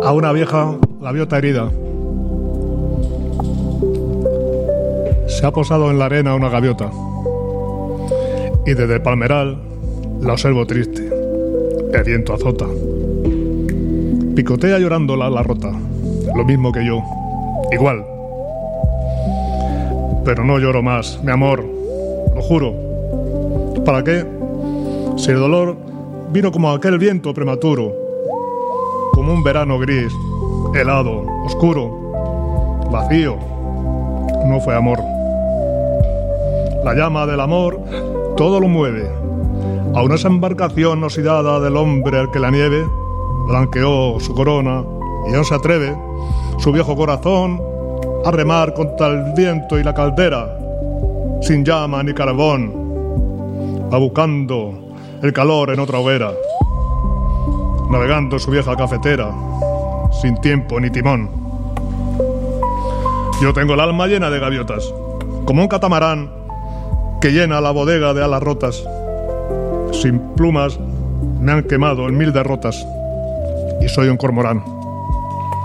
a una vieja gaviota herida. Se ha posado en la arena una gaviota y desde el palmeral la observo triste. El viento azota. Picotea llorando la ala rota, lo mismo que yo, igual. Pero no lloro más, mi amor, lo juro. ¿Para qué? Si el dolor vino como aquel viento prematuro, como un verano gris, helado, oscuro, vacío, no fue amor. La llama del amor todo lo mueve, aún esa embarcación oxidada del hombre al que la nieve blanqueó su corona y aún se atreve su viejo corazón a remar contra el viento y la caldera, sin llama ni carbón, va buscando el calor en otra hoguera, navegando en su vieja cafetera, sin tiempo ni timón. Yo tengo el alma llena de gaviotas, como un catamarán que llena la bodega de alas rotas. Sin plumas me han quemado en 1000 derrotas y soy un cormorán.